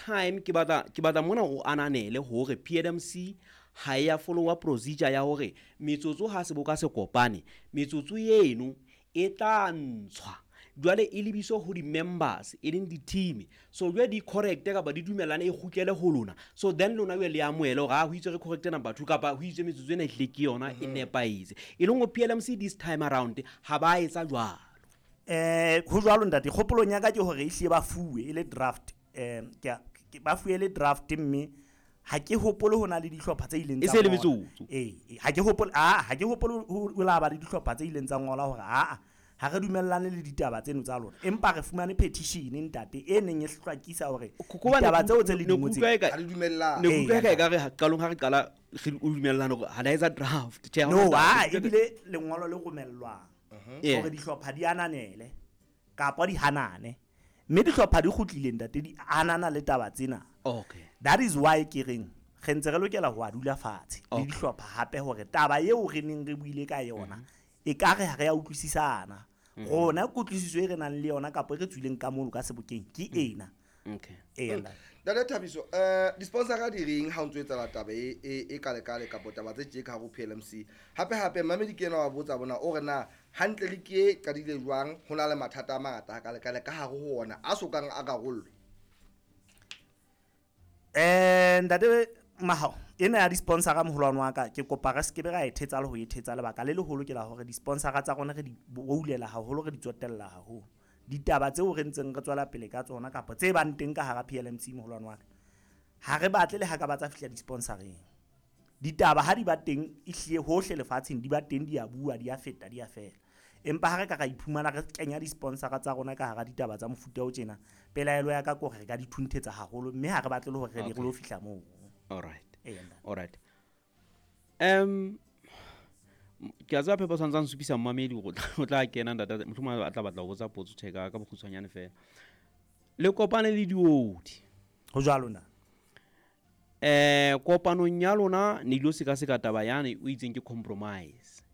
time ke batla mona o ananele hore PMC ha ya follow procedure ya hore metsotso ha seboka se kopane metsotso eno e tla ntshwa jwale e lebiso ho di members e leng di team so jwa di correct ka ba di dumelana e khutlele ho lona so then lona we le amoelo ga ho itse re correct number 2 ka ba ho itse metsotso ena e hle ke yona e nepaitse e leng go PLMC this time around ha ba etsa jwalo ho jwalo ntate kgopolong ya ka ke hore ehlile ba fuwe e le draft ke ba fuwe le draft mme ha ke hopole hona le dihlopha tse ileng tsa metsotso ha ke hopole ho la ba le dihlopha tse ileng tsa ngola hore ha re dumellane le ditaba tseno tsa lona empa re fumane petition ntate e neng e hlwakisa hore ditaba tseo tse le dingwe ha di dumellane ne go ka re qalong ha re qala re dumellana hore ha la etsa draft no ebile lengolo le romellwang hore dihlopha di ananele kapa di hanane mme dihlopha di khutlile ntate di anana le taba tsena okay that is why ke reng re ntse re lokela ho adula fatshe le dihlopha hape hore taba eo re neng re buile ka yona e ka re ha re ya utlwisisana rona kutlwisiso e re nang le yona kapa re tswileng ka molo ka sebokeng ke ena okay Dale Thabiso di sponsor ga di ring ha o ntse tsela taba e kale ka botaba tse tje ka go PLMC hape Mamedi ke ena wa botsa bona o re na hantle le ke ka dile jwang hona le mathata a mangata ka ha go ona a sokang a ka gollo ndate mahao ena ya di sponsor ga moholwane wa ka ke kopa re skebe ga ethetsa le ho ethetsa le baka le leholo ke la hore di sponsor tsa rona re di boulela haholo re di tsotella haholo ditaba tseo re ntseng re tswela pele ka tsona kapa tse bang teng ka hara PLMC moholwane wa ka ha re batle le ha ka batsa fihla di sponsoring ditaba ha di ba teng ihlile hohle lefatsheng di ba teng di a bua di a feta di a fela empa ha re ka iphumana re kenya di sponsor tsa rona ka hara ditaba tsa mofuta o tjena pelaelo ya ka go re ka di thunthetsa haholo mme ha re batle le hore re lo fihla moo all right ke a tsapa ba santsang supisa mmamedi go tla kena ndata mohloma a tla batla go tsa potso tsheka ka bokhutswanyane fela le kopane le diodi go jwalo na kopanong ya lona ne dilo se ka taba yane o itseng ke compromise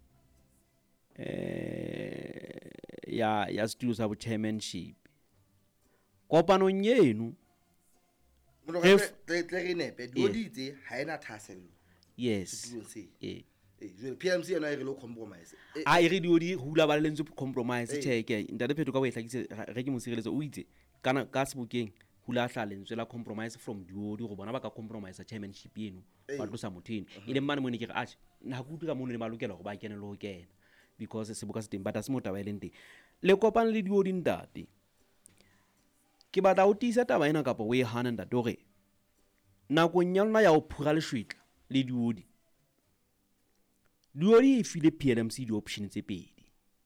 ya studio sa bo chairmanship kopanong yenu re nepe dioditse ha ena thasello yes jwale PMC yena e re lo compromise a e re diodi hula ba le ntse compromise tsheke ntate pheto ka bo ehlakise re ke mo sireletsa o itse kana ka sebokeng hula hla lentswe la compromise from diodi go bona ba ka compromise chairmanship yenu ba tlosa motheni ile mmane mo ne ke re na go tuka mo ne ba lokela go ba kene lo kena because seboka se teng but se motaba ile nteng le kopana le diodi ntate ke batla o tisa taba ena kapa o e hana ntate hore nakong ya lona ya o phura le shwetla le diodi e file PLMC di option tse pedi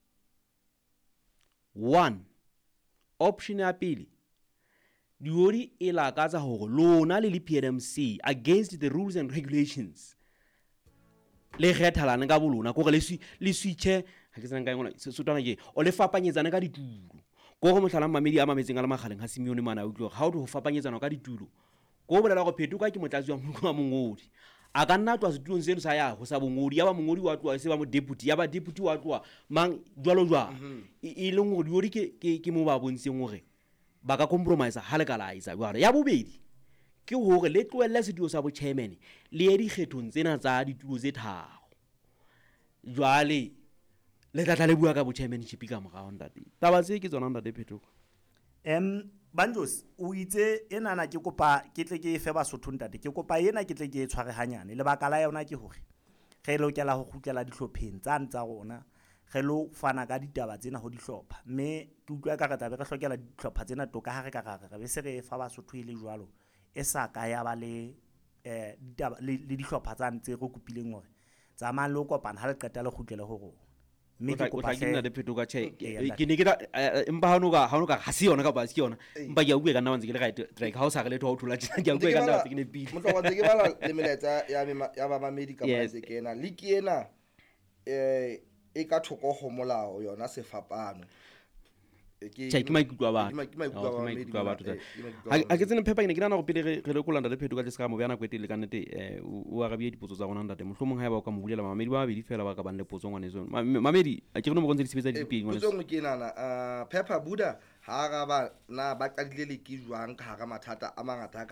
1 option ya pele diodi e lakatsa hore lona le PLMC against the rules and regulations le kgethalane ka bolona go re le switche ha ke tsena ka ngona sotwana ke o le fapanyetsana ka ditulo go go mohlala Mamedi a mametseng a le magaleng ha Simeone mana o tlo ga o go fapanyetsana ka ditulo go bolela go phetuka ke motlatsi wa moloko wa mongodi a ka nna twa setulong seno sa ya go sa bongodi ya ba mongodi wa tloa se ba mo deputy ya ba deputy wa tloa mang jwalo e leng go diodi ke mo ba bontseng gore ba ka compromise ha le ka la isa jwale ya bobedi ke hore le tloella setulo sa bo chairman le ye dikgethong tsena tsa ditulo tse tharo jwale le tla le bua ka bo chairmanship ka morao ntate taba tse ke tsona ntate phetoka Banjos o itse enana ke kopa ke tle ke fe Basotho ntate ke kopa ena ke tle ke tshware hanyane le baka la yona ke hore re lokela ho khutlela dihlopheng tsa rona re lo fana ka ditaba tsena ho dihlopha mme ke utlwa ka re tabe re hlokela dihlopha tsena toka ha re ka re be se re fa Basotho ile jwalo e sa ka ya ba le ditaba le dihlopha tsa ntse re kopileng hore tsa mang le kopana ha le qeta le khutlele ho rona mme ke kopa ke nna de phetoka ke ne ke empa ha no ka ha se yona ka ba se yona empa ke a bua ka nna wantse ke le right track ha o sa re le tho thola ke a bua ka nna ke ne pile motho wa ke bala le meletsa ya ba Mamedi ka ba se kena le ke ena e ka thoko go molao yona sefapano ke maikutlo a batho ha ke tsene phepa ke ne ke nana go pele re le kolanda le phetoka tse ska mo bana kwete le ka nnete o arabie dipotso tsa gona ntate mohlomong ha ba o ka mo bulela Mamedi ba babedi fela ba ka bang le potso ngwane zo Mamedi a ke re no mo gontse di sebetsa dipeng ngwane potso ke nana Pepper Buddha ha ga ba na ba qadile le ke jwang ka ga mathata a mangata